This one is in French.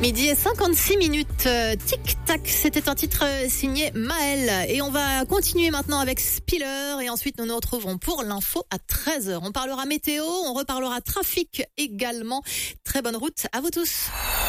Midi et 56 minutes, tic-tac, c'était un titre signé Maël. Et on va continuer maintenant avec Spiller et ensuite nous nous retrouverons pour l'info à 13h. On parlera météo, on reparlera trafic également. Très bonne route à vous tous.